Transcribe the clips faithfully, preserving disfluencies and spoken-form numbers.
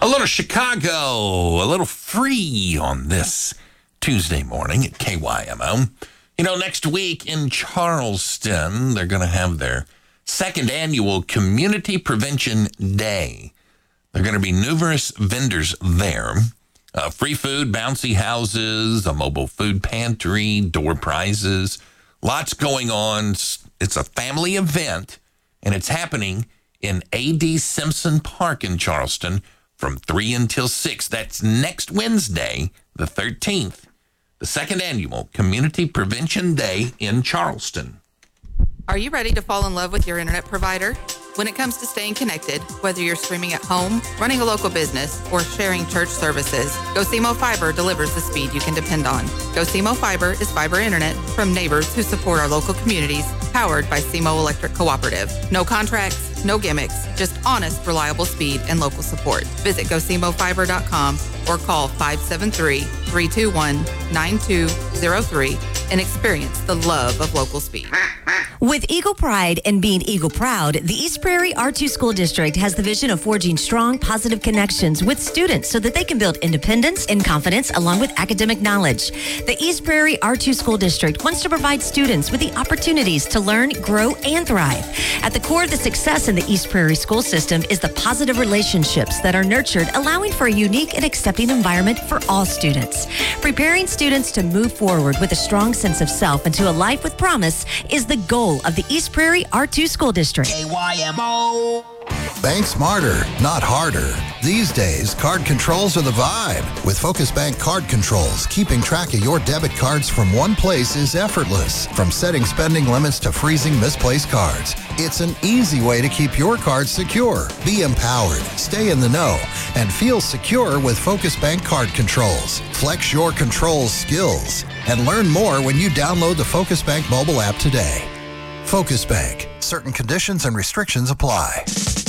A little Chicago, a little free on this Tuesday morning at K Y M O. You know, next week in Charleston, they're going to have their second annual Community Prevention Day. There are going to be numerous vendors there. Uh, free food, bouncy houses, a mobile food pantry, door prizes. Lots going on. It's a family event, and it's happening in A D Simpson Park in Charleston from three until six. That's next Wednesday, the thirteenth, the second annual Community Prevention Day in Charleston. Are you ready to fall in love with your internet provider? When it comes to staying connected, whether you're streaming at home, running a local business, or sharing church services, GoSimo Fiber delivers the speed you can depend on. GoSimo Fiber is fiber internet from neighbors who support our local communities, powered by S I M O Electric Cooperative. No contracts, no gimmicks, just honest, reliable speed and local support. Visit Go Simo Fiber dot com or call five seven three, three two one, nine two zero three and experience the love of local speed. With Eagle Pride and being Eagle Proud, the East Prairie R two School District has the vision of forging strong, positive connections with students so that they can build independence and confidence along with academic knowledge. The East Prairie R two School District wants to provide students with the opportunities to learn, grow, and thrive. At the core of the success in the East Prairie school system is the positive relationships that are nurtured, allowing for a unique and accepting environment for all students. Preparing students to move forward with a strong sense of self into a life with promise is the goal of the East Prairie R two School District. K Y M O. Bank smarter, not harder. These days, card controls are the vibe. With Focus Bank Card Controls, keeping track of your debit cards from one place is effortless. From setting spending limits to freezing misplaced cards, it's an easy way to keep your cards secure. Be empowered, stay in the know, and feel secure with Focus Bank Card Controls. Flex your controls skills and learn more when you download the Focus Bank mobile app today. Focus Bank. Certain conditions and restrictions apply.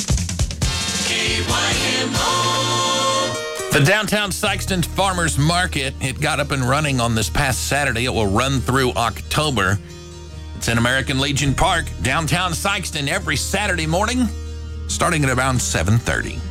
K Y M O. The downtown Sikeston Farmers Market, it got up and running on this past Saturday. It will run through October. It's in American Legion Park, downtown Sikeston, every Saturday morning, starting at around seven thirty.